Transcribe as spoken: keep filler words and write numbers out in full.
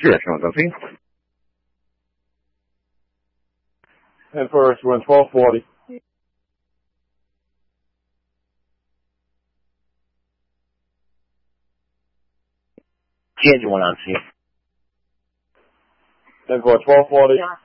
Direction one Dumpy. And first, we're in twelve forty. Genuine on scene. And for twelve forty. Yeah.